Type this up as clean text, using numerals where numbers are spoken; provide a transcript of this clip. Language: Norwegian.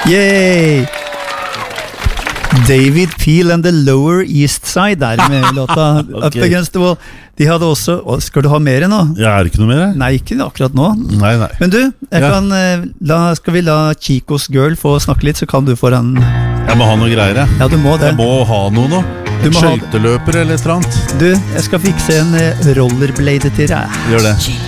Yay! David Peel and the Lower East Side der med låta Up Against the Wall. De hadde også, skal du ha mer nå? Ja, det ikke noe mer? Nei, ikke akkurat nå. Nei. Men du, skal vi la Chicos Girl få snakke litt, så kan du få en... Jeg må ha noe greier, jeg. Ja, du må det. Jeg må ha noe nå. Skøyteløper eller et eller annet. Du, jeg skal fikse en rollerblade til deg. Gjør det.